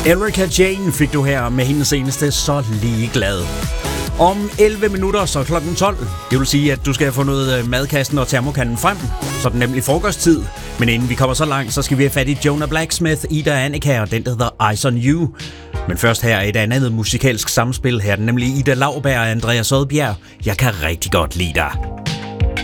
Erika Jane fik du her med hendes seneste Så Ligeglad. Om 11 minutter, så klokken 12. Det vil sige, at du skal få noget madkassen og termokanden frem. Så er det nemlig frokosttid. Men inden vi kommer så langt, så skal vi have fat i Jonah Blacksmith, Ida Annika og den, der hedder Eyes on You. Men først her et andet musikalsk samspil her, nemlig Ida Lauberg og Andreas Odbjerg. Jeg kan rigtig godt lide dig.